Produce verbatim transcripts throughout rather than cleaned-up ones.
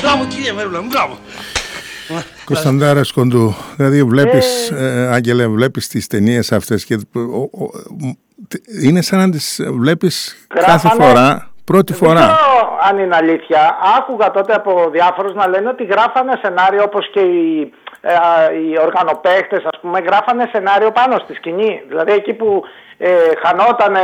Μπράβο κύριε Μερούλα, μπράβο. Κωνσταντάρα Κοντού, δηλαδή βλέπεις, ε, Άγγελε, βλέπεις τις ταινίες αυτές και ο, ο, ο, είναι σαν να τις βλέπεις κάθε φορά, πρώτη φορά. Δεν ξέρω αν είναι αλήθεια. Άκουγα τότε από διάφορους να λένε ότι γράφανε σενάριο, όπως και οι, ε, οι οργανοπαίχτες, ας πούμε, γράφανε σενάριο πάνω στη σκηνή. Δηλαδή εκεί που ε, χανότανε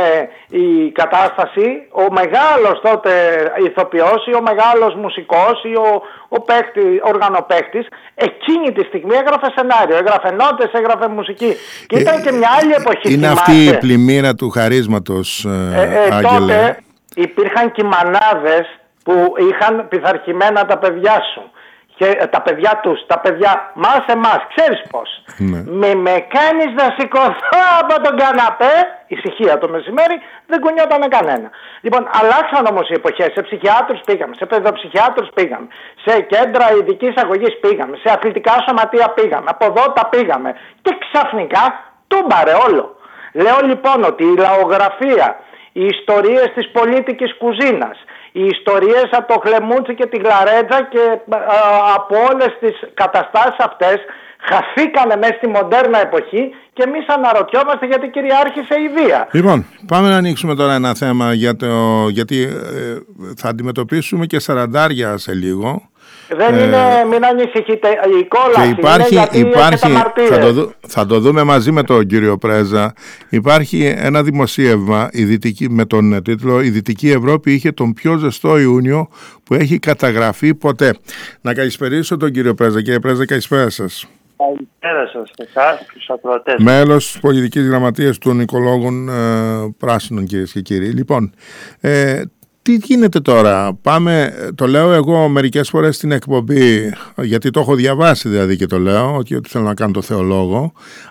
η κατάσταση, ο μεγάλος τότε ηθοποιός ή ο μεγάλος μουσικός ή ο, ο, παίχτη, ο οργανοπαίχτης εκείνη τη στιγμή έγραφε σενάριο, έγραφε νότες, έγραφε μουσική. Και ε, ήταν και μια άλλη εποχή. Είναι θυμάστε. Αυτή η πλημμύρα του χαρίσματος, ε, ε, ε, Άγγελε. Τότε υπήρχαν και μανάδες που είχαν πειθαρχημένα τα παιδιά σου. Και τα παιδιά τους, τα παιδιά μας εμάς, ξέρεις πώς. Ναι. Με με κάνεις να σηκωθώ από τον καναπέ, ησυχία το μεσημέρι, δεν κουνιότανε κανένα. Λοιπόν, αλλάξαν όμως οι εποχές. Σε ψυχιάτρους πήγαμε, σε παιδοψυχιάτρους πήγαμε, σε κέντρα ειδικής αγωγής πήγαμε, σε αθλητικά σωματεία πήγαμε, από εδώ τα πήγαμε. Και ξαφνικά τούμπαρε όλο. Λέω λοιπόν ότι η λαογραφία, οι ιστορίες της πολίτικης κουζίνας, οι ιστορίες από το Χλεμούτσι και τη Γλαρέτζα και α, από όλες τις καταστάσεις αυτές χαθήκανε μέσα στη μοντέρνα εποχή και εμείς αναρωτιόμαστε γιατί κυριάρχησε η βία. Λοιπόν, πάμε να ανοίξουμε τώρα ένα θέμα για το, γιατί ε, θα αντιμετωπίσουμε και σαραντάρια σε λίγο. Δεν ε, είναι, μην ανησυχείτε, η κόλαση υπάρχει, είναι γιατί υπάρχει, έχετε θα, το, θα το δούμε μαζί με τον κύριο Πρέζα. Υπάρχει ένα δημοσίευμα η Δυτική, με τον τίτλο «Η Δυτική Ευρώπη είχε τον πιο ζεστό Ιούνιο που έχει καταγραφεί ποτέ». Να καλησπερίσω τον κύριο Πρέζα. Κύριε Πρέζα, καλησπέρα σας. Καλησπέρα σας, εσάς και τους ακροατές. Μέλος πολιτικής γραμματείας των οικολόγων ε, πράσινων, κυρίες και κύριοι. Λοιπόν, ε, τι γίνεται τώρα, πάμε, το λέω εγώ μερικές φορές στην εκπομπή, γιατί το έχω διαβάσει δηλαδή και το λέω, ότι, ότι θέλω να κάνω το θεολόγο,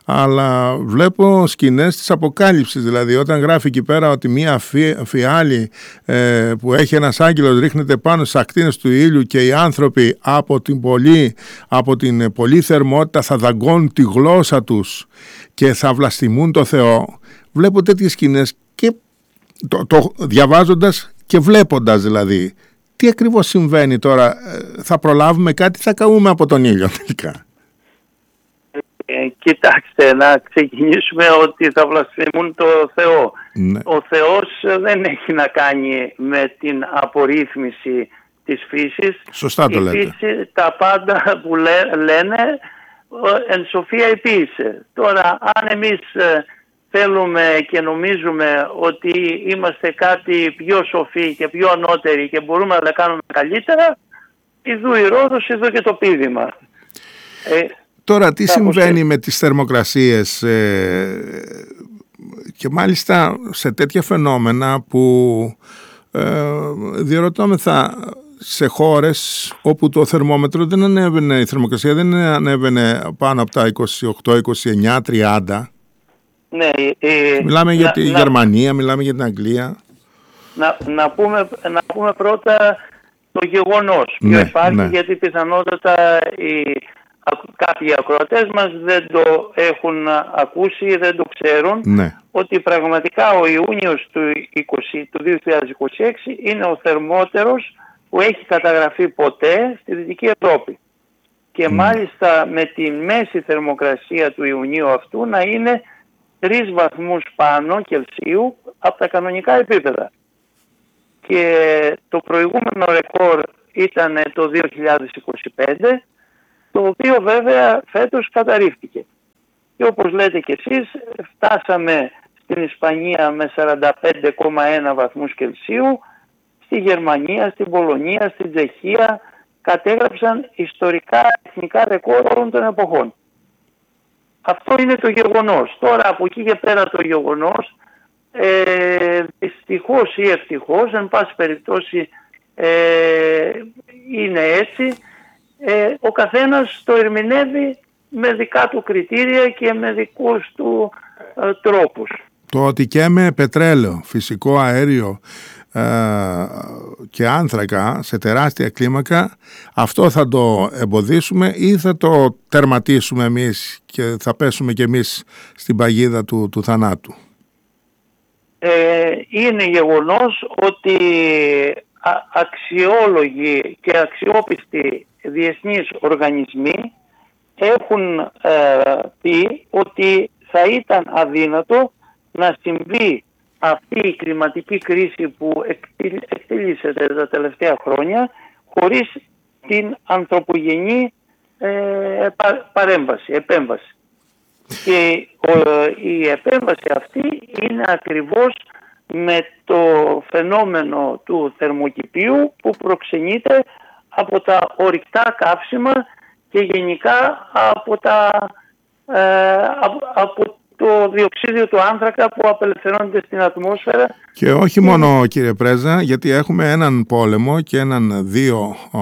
αλλά βλέπω σκηνές της αποκάλυψης, δηλαδή όταν γράφει εκεί πέρα ότι μία φι, φιάλη ε, που έχει ένας άγγελος ρίχνεται πάνω στις ακτίνες του ήλιου και οι άνθρωποι από την πολύ, από την πολύ θερμότητα θα δαγκώνουν τη γλώσσα τους και θα βλαστημούν το Θεό. Βλέπω τέτοιες σκηνές και το, το διαβάζοντας και βλέποντας δηλαδή, τι ακριβώς συμβαίνει τώρα, θα προλάβουμε κάτι, θα καούμε από τον ήλιο τελικά. Ε, κοιτάξτε, να ξεκινήσουμε ότι θα βλασφημούν το Θεό. Ναι. Ο Θεός δεν έχει να κάνει με την απορρίθμιση της φύσης. Σωστά το Η λέτε. Φύση, τα πάντα που λέ, λένε εν σοφία επίησε. Τώρα, αν εμείς θέλουμε και νομίζουμε ότι είμαστε κάτι πιο σοφοί και πιο ανώτεροι και μπορούμε να τα κάνουμε καλύτερα, ειδού η Ρόδος, ειδού και το πείδημα. Ε, Τώρα τι συμβαίνει με τις θερμοκρασίες ε, και μάλιστα σε τέτοια φαινόμενα που ε, διερωτώμεθα σε χώρες όπου το θερμόμετρο δεν ανέβαινε, η θερμοκρασία δεν ανέβαινε πάνω από τα είκοσι οκτώ, είκοσι εννιά, τριάντα. Ναι, ε, μιλάμε να, για τη να, Γερμανία, μιλάμε για την Αγγλία. Να, να, πούμε, να πούμε πρώτα το γεγονός. Ναι, ποιο υπάρχει, ναι. γιατί πιθανότατα οι, κάποιοι ακροατές μας δεν το έχουν ακούσει, δεν το ξέρουν, ναι. ότι πραγματικά ο Ιούνιος του, είκοσι, του δύο χιλιάδες είκοσι έξι είναι ο θερμότερος που έχει καταγραφεί ποτέ στη Δυτική Ευρώπη. Και mm. μάλιστα με τη μέση θερμοκρασία του Ιουνίου αυτού να είναι τρεις βαθμούς πάνω Κελσίου από τα κανονικά επίπεδα. Και το προηγούμενο ρεκόρ ήταν το δύο χιλιάδες είκοσι πέντε, το οποίο βέβαια φέτος καταρρίφθηκε. Και όπως λέτε και εσείς, φτάσαμε στην Ισπανία με σαράντα πέντε κόμμα ένα βαθμούς Κελσίου, στη Γερμανία, στην Πολωνία, στην Τσεχία κατέγραψαν ιστορικά εθνικά ρεκόρ όλων των εποχών. Αυτό είναι το γεγονός. Τώρα από εκεί και πέρα το γεγονός, ε, δυστυχώς ή ευτυχώς, εν πάση περιπτώσει ε, είναι έτσι, ε, ο καθένας το ερμηνεύει με δικά του κριτήρια και με δικούς του ε, τρόπους. Το ότι και με πετρέλαιο, φυσικό αέριο ε, και άνθρακα σε τεράστια κλίμακα, αυτό θα το εμποδίσουμε ή θα το τερματίσουμε εμείς και θα πέσουμε και εμείς στην παγίδα του, του θανάτου? Ε, είναι γεγονός ότι αξιόλογοι και αξιόπιστοι διεθνείς οργανισμοί έχουν ε, πει ότι θα ήταν αδύνατο να συμβεί αυτή η κλιματική κρίση που εκτελήσεται τα τελευταία χρόνια χωρίς την ανθρωπογενή ε, πα, παρέμβαση, επέμβαση. Και ο, η επέμβαση αυτή είναι ακριβώς με το φαινόμενο του θερμοκηπίου που προξενείται από τα ορυκτά καύσιμα και γενικά από, τα, ε, από, από το διοξείδιο του άνθρακα που απελευθερώνεται στην ατμόσφαιρα. Και όχι μόνο, κύριε Πρέζα, γιατί έχουμε έναν πόλεμο και έναν δύο ο,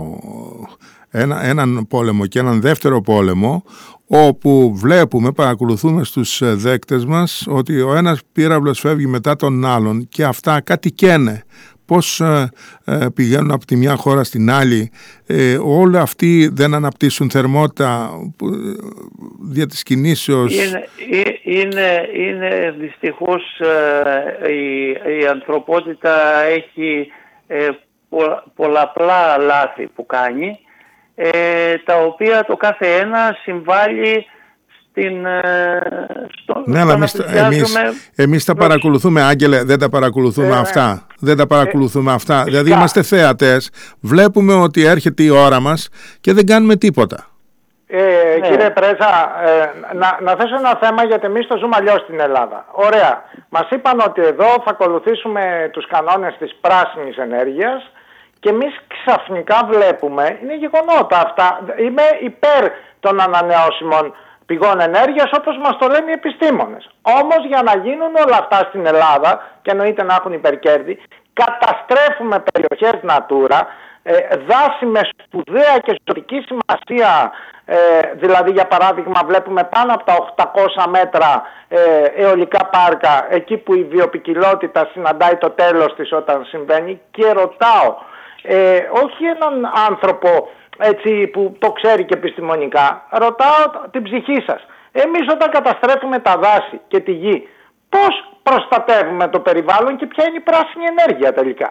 ένα, έναν πόλεμο και έναν δεύτερο πόλεμο, όπου βλέπουμε, παρακολουθούμε στους δέκτες μας ότι ο ένας πύραυλος φεύγει μετά τον άλλον και αυτά κάτι καίνε. Πώς ε, ε, πηγαίνουν από τη μια χώρα στην άλλη, ε, όλοι αυτοί δεν αναπτύσσουν θερμότητα ε, δια της κινήσεως. Είναι, είναι, είναι δυστυχώς ε, η, η ανθρωπότητα έχει ε, πο, πολλαπλά λάθη που κάνει, ε, τα οποία το κάθε ένα συμβάλλει στην, στο, ναι, αλλά εμείς, εμείς, εμείς τα παρακολουθούμε, Άγγελε, δεν τα παρακολουθούμε ε, αυτά. Δεν τα παρακολουθούμε ε, αυτά. Ε, δηλαδή είμαστε θέατες, βλέπουμε ότι έρχεται η ώρα μας και δεν κάνουμε τίποτα. Ε, ναι. Κύριε Πρέζα, ε, να, να θέσω ένα θέμα, γιατί εμείς το ζούμε αλλιώς στην Ελλάδα. Ωραία. Μας είπαν ότι εδώ θα ακολουθήσουμε τους κανόνες της πράσινης ενέργειας και εμείς ξαφνικά βλέπουμε, είναι γεγονότα αυτά, είμαι υπέρ των ανανεώσιμων πηγών ενέργειας όπως μας το λένε οι επιστήμονες. Όμως για να γίνουν όλα αυτά στην Ελλάδα, και εννοείται να έχουν υπερκέρδη, καταστρέφουμε περιοχές Natura, ε, δάση με σπουδαία και ζωτική σημασία, ε, δηλαδή για παράδειγμα βλέπουμε πάνω από τα οκτακόσια μέτρα ε, αιωλικά πάρκα, εκεί που η βιοποικιλότητα συναντάει το τέλος της όταν συμβαίνει, και ρωτάω, ε, όχι έναν άνθρωπο έτσι που το ξέρει και επιστημονικά, ρωτάω την ψυχή σας. Εμείς όταν καταστρέφουμε τα δάση και τη γη, πώς προστατεύουμε το περιβάλλον και ποια είναι η πράσινη ενέργεια τελικά?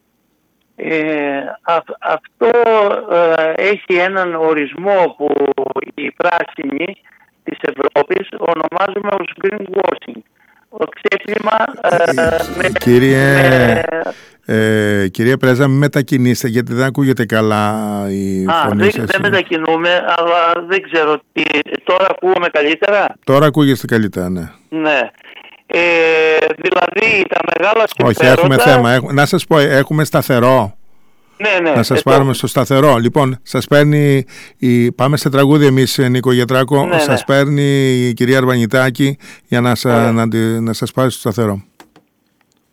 Ε, α, αυτό ε, έχει έναν ορισμό που οι πράσινοι της Ευρώπης ονομάζουμε ως greenwashing. Ο ξέπλυμα ε, με, Κύριε... με, Ε, κυρία Πρέζα, μην μετακινήστε, γιατί δεν ακούγεται καλά η Α, φωνή δεν, σας. Δεν μετακινούμε, αλλά δεν ξέρω τι. Τώρα ακούγομαι καλύτερα. Τώρα ακούγεστε καλύτερα, ναι. Ναι. Ε, δηλαδή τα μεγάλα συμφέροντα... Όχι, έχουμε θέμα. Έχ, να σας πω, έχουμε σταθερό. Ναι, ναι. Να σας ετώ. πάρουμε στο σταθερό. Λοιπόν, σας παίρνει η... πάμε σε τραγούδι εμείς, Νίκο Γιατράκο. Ναι, σας ναι. παίρνει η κυρία Αρβανιτάκη για να, σα... ναι. να, να σας πάρει στο σταθερό.